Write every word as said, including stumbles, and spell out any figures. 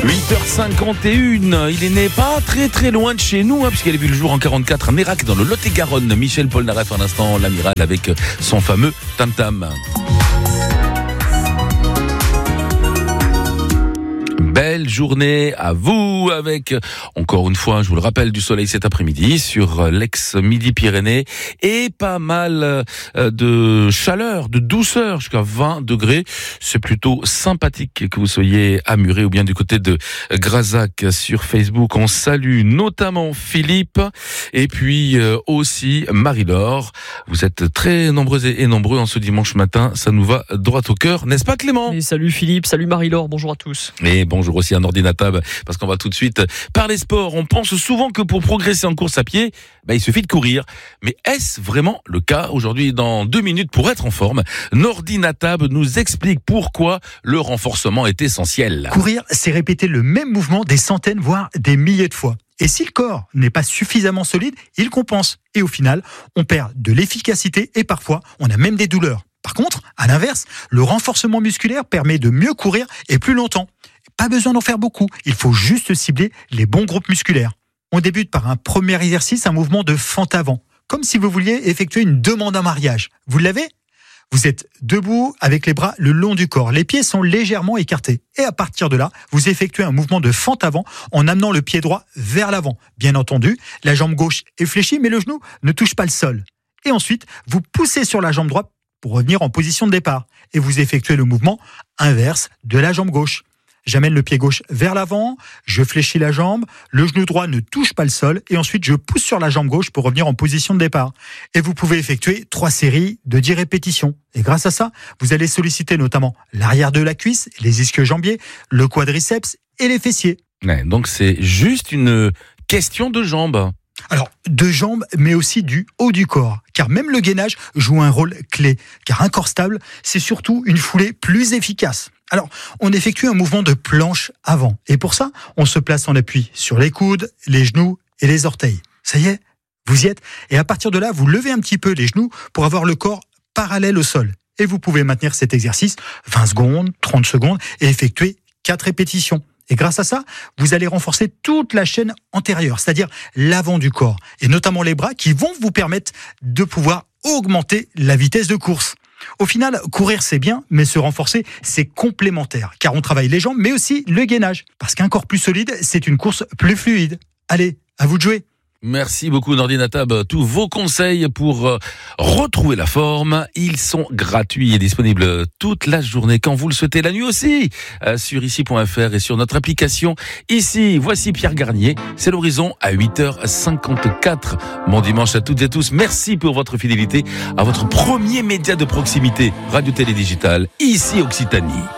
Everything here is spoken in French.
huit heures cinquante et une, il est né pas très très loin de chez nous, hein, puisqu'elle a vu le jour en quarante-quatre, un miracle dans le Lot-et-Garonne. Michel Polnareff, un instant, l'amiral avec son fameux tam-tam. Belle journée à vous avec, encore une fois, je vous le rappelle, du soleil cet après-midi sur l'ex-Midi-Pyrénées et pas mal de chaleur, de douceur jusqu'à vingt degrés. C'est plutôt sympathique que vous soyez à Muret ou bien du côté de Grazac sur Facebook. On salue notamment Philippe et puis aussi Marie-Laure. Vous êtes très nombreux et nombreux en ce dimanche matin. Ça nous va droit au cœur, n'est-ce pas Clément ? Et salut Philippe, salut Marie-Laure, bonjour à tous. Et bonjour aussi à Nordinatab, parce qu'on va tout de suite parler sport. On pense souvent que pour progresser en course à pied, bah, il suffit de courir. Mais est-ce vraiment le cas aujourd'hui? Dans deux minutes, pour être en forme, Nordinatab nous explique pourquoi le renforcement est essentiel. Courir, c'est répéter le même mouvement des centaines, voire des milliers de fois. Et si le corps n'est pas suffisamment solide, il compense. Et au final, on perd de l'efficacité et parfois, on a même des douleurs. Par contre, à l'inverse, le renforcement musculaire permet de mieux courir et plus longtemps. Pas besoin d'en faire beaucoup, il faut juste cibler les bons groupes musculaires. On débute par un premier exercice, un mouvement de fente avant, comme si vous vouliez effectuer une demande en mariage. Vous l'avez ? Vous êtes debout avec les bras le long du corps, les pieds sont légèrement écartés. Et à partir de là, vous effectuez un mouvement de fente avant en amenant le pied droit vers l'avant. Bien entendu, la jambe gauche est fléchie, mais le genou ne touche pas le sol. Et ensuite, vous poussez sur la jambe droite pour revenir en position de départ. Et vous effectuez le mouvement inverse de la jambe gauche. J'amène le pied gauche vers l'avant, je fléchis la jambe, le genou droit ne touche pas le sol et ensuite je pousse sur la jambe gauche pour revenir en position de départ. Et vous pouvez effectuer trois séries de dix répétitions. Et grâce à ça, vous allez solliciter notamment l'arrière de la cuisse, les ischio-jambiers, le quadriceps et les fessiers. Ouais, donc c'est juste une question de jambes. Alors, de jambes, mais aussi du haut du corps. Car même le gainage joue un rôle clé. Car un corps stable, c'est surtout une foulée plus efficace. Alors, on effectue un mouvement de planche avant. Et pour ça, on se place en appui sur les coudes, les genoux et les orteils. Ça y est, vous y êtes. Et à partir de là, vous levez un petit peu les genoux pour avoir le corps parallèle au sol. Et vous pouvez maintenir cet exercice vingt secondes, trente secondes et effectuer quatre répétitions. Et grâce à ça, vous allez renforcer toute la chaîne antérieure, c'est-à-dire l'avant du corps, et notamment les bras qui vont vous permettre de pouvoir augmenter la vitesse de course. Au final, courir c'est bien, mais se renforcer c'est complémentaire, car on travaille les jambes, mais aussi le gainage. Parce qu'un corps plus solide, c'est une course plus fluide. Allez, à vous de jouer. Merci beaucoup Nordinatab. Tous vos conseils pour retrouver la forme, ils sont gratuits et disponibles toute la journée quand vous le souhaitez, la nuit aussi, sur ici point f r et sur notre application Ici. Voici Pierre Garnier, c'est l'horizon à huit heures cinquante-quatre. Bon dimanche à toutes et tous, merci pour votre fidélité à votre premier média de proximité, Radio Télé Digitale, Ici Occitanie.